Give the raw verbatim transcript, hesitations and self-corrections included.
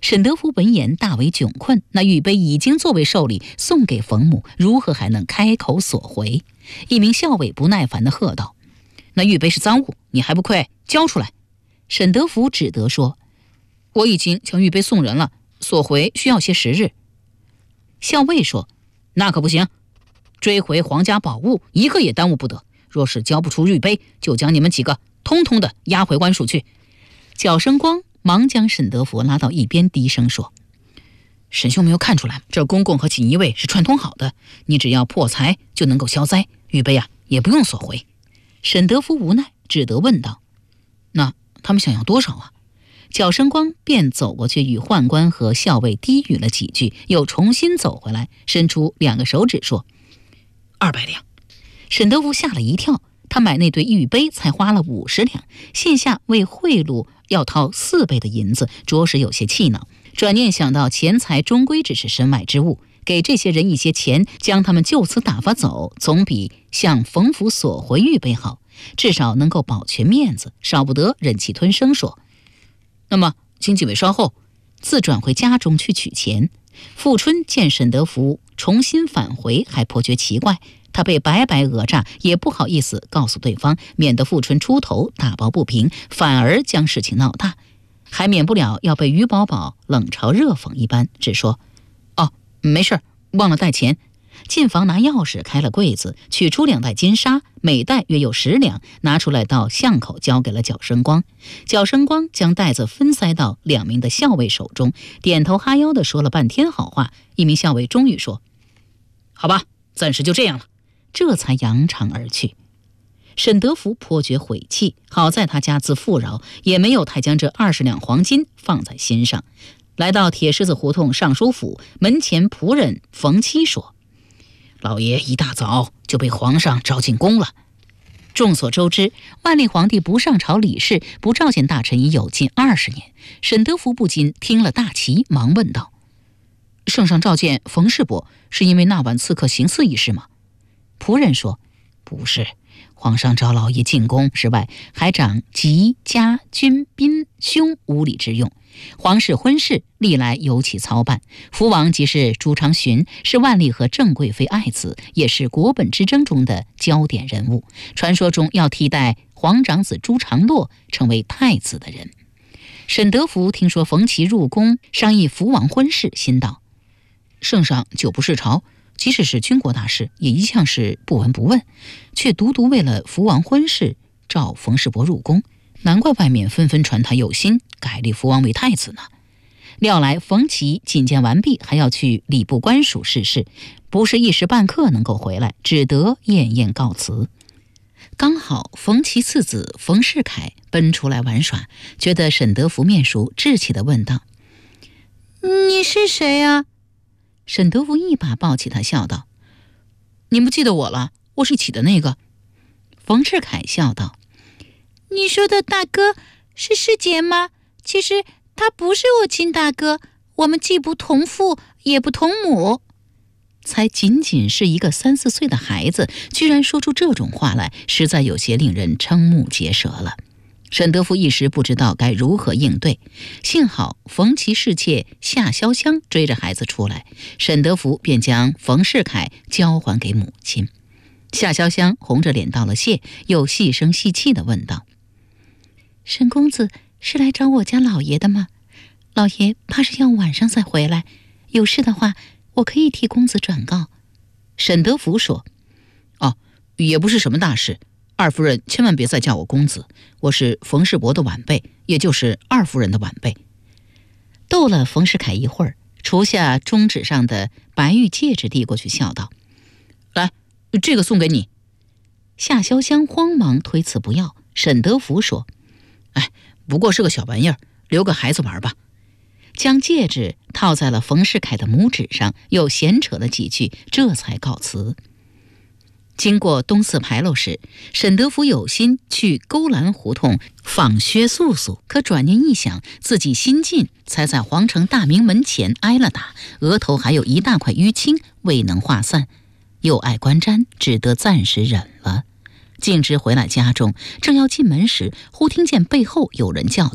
沈德福闻言大为窘困，那玉杯已经作为寿礼送给冯母，如何还能开口索回？一名校尉不耐烦地喝道：“那玉杯是赃物，你还不快交出来！”沈德福只得说：“我已经将玉杯送人了，索回需要些时日。”校尉说：“那可不行，追回皇家宝物一个也耽误不得，若是交不出玉杯，就将你们几个通通的押回官署去。”角生光忙将沈德福拉到一边，低声说：“沈兄没有看出来，这公公和锦衣卫是串通好的，你只要破财就能够消灾，玉杯啊也不用索回。”沈德福无奈，只得问道：“那他们想要多少啊？”角生光便走过去与宦官和校尉低语了几句，又重新走回来，伸出两个手指说：“二百两。”沈德福吓了一跳，他买那对玉杯才花了五十两，现下为贿赂要掏四倍的银子，着实有些气恼。转念想到钱财终归只是身外之物，给这些人一些钱，将他们就此打发走，总比向冯府索回玉杯好，至少能够保全面子，少不得忍气吞声说：“那么请几位稍后。”自转回家中去取钱。富春见沈德福重新返回，还颇觉奇怪，他被白白讹诈，也不好意思告诉对方，免得富春出头打抱不平，反而将事情闹大，还免不了要被于宝宝冷嘲热讽一般，只说：“哦，没事，忘了带钱。”进房拿钥匙开了柜子，取出两袋金沙，每袋约有十两，拿出来到巷口交给了角生光。角生光将袋子分塞到两名的校尉手中，点头哈腰地说了半天好话。一名校尉终于说：“好吧，暂时就这样了。”这才扬长而去。沈德福颇觉悔气，好在他家资富饶，也没有太将这二十两黄金放在心上。来到铁狮子胡同尚书府门前，仆人冯七说：“老爷一大早就被皇上召进宫了。”众所周知，万历皇帝不上朝理事，不召见大臣已有近二十年。沈德福不禁听了大奇，忙问道：“圣上召见冯世伯，是因为那晚刺客行刺一事吗？”仆人说：“不是，皇上召老爷进宫之外，还掌吉家军宾凶五礼之用。皇室婚事历来由其操办，福王即是朱常洵，是万历和郑贵妃爱子，也是国本之争中的焦点人物。传说中要替代皇长子朱常洛成为太子的人。”沈德福听说冯琦入宫商议福王婚事，心道：圣上久不视朝，即使是军国大事，也一向是不闻不问，却独独为了福王婚事召冯世伯入宫，难怪外面纷纷传他有心改立福王为太子呢。料来冯琦觐见完毕，还要去礼部官署试事，不是一时半刻能够回来，只得晏晏告辞。刚好冯琦次子冯世凯奔出来玩耍，觉得沈德福面熟，稚气地问道：“你是谁啊？”沈德福一把抱起他，笑道：“你不记得我了？我是起的那个。”冯世凯笑道：“你说的大哥是世杰吗？其实他不是我亲大哥，我们既不同父也不同母。”才仅仅是一个三四岁的孩子，居然说出这种话来，实在有些令人瞠目结舌了。沈德福一时不知道该如何应对，幸好冯琦侍妾夏潇湘追着孩子出来，沈德福便将冯世凯交还给母亲。夏潇湘红着脸道了谢，又细声细气地问道：“沈公子是来找我家老爷的吗？老爷怕是要晚上再回来，有事的话我可以替公子转告。”沈德福说：“哦，也不是什么大事，二夫人千万别再叫我公子，我是冯世伯的晚辈，也就是二夫人的晚辈。”逗了冯世凯一会儿，除下中指上的白玉戒指递过去，笑道：“来，这个送给你。”夏潇湘慌忙推辞不要。沈德福说：“哎，不过是个小玩意儿，留个孩子玩吧。”将戒指套在了冯世凯的拇指上，又闲扯了几句，这才告辞。经过东四牌楼时，沈德福有心去勾栏胡同访薛素素，可转念一想，自己新进，才在皇城大明门前挨了打，额头还有一大块淤青未能化散，又爱观瞻，只得暂时忍了。径直回来家中，正要进门时，忽听见背后有人叫道：